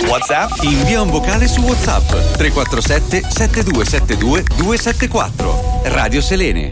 WhatsApp? Invia un vocale su WhatsApp 347 7272 274. Radio Selene.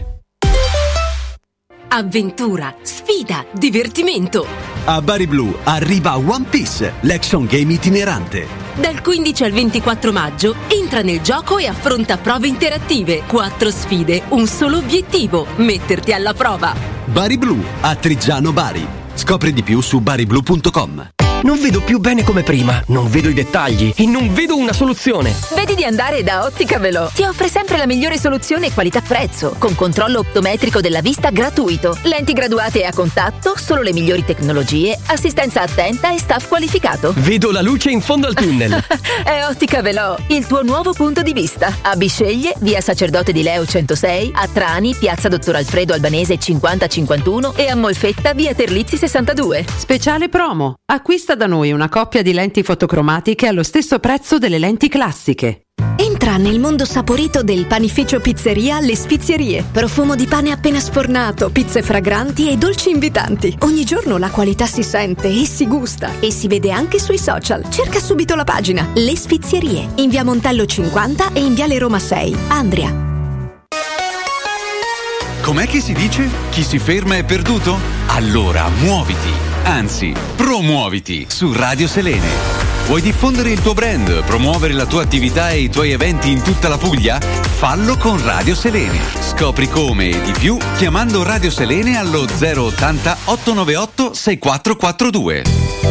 Avventura, sfida, divertimento. A Bari Blu arriva One Piece, l'action game itinerante. Dal 15 al 24 maggio entra nel gioco e affronta prove interattive. 4 sfide, un solo obiettivo: metterti alla prova. Bari Blu, a Triggiano Bari. Scopri di più su bariblu.com. Non vedo più bene come prima, non vedo i dettagli e non vedo una soluzione. Vedi di andare da Ottica Velò. Ti offre sempre la migliore soluzione qualità-prezzo, con controllo optometrico della vista gratuito, lenti graduate a contatto, solo le migliori tecnologie, assistenza attenta e staff qualificato. Vedo la luce in fondo al tunnel. È Ottica Velò, il tuo nuovo punto di vista. A Bisceglie, via Sacerdote di Leo 106, a Trani, piazza Dottor Alfredo Albanese 5051 e a Molfetta, via Terlizzi 62. Speciale promo. Acquista da noi una coppia di lenti fotocromatiche allo stesso prezzo delle lenti classiche. Entra nel mondo saporito del panificio Pizzeria Le Sfizierie. Profumo di pane appena sfornato, pizze fragranti e dolci invitanti. Ogni giorno la qualità si sente e si gusta e si vede anche sui social. Cerca subito la pagina Le Sfizierie in via Montello 50 e in viale Roma 6, Andria. Com'è che si dice? Chi si ferma è perduto? Allora muoviti, anzi promuoviti su Radio Selene. Vuoi diffondere il tuo brand, promuovere la tua attività e i tuoi eventi in tutta la Puglia? Fallo con Radio Selene. Scopri come e di più chiamando Radio Selene allo 080 898 6442.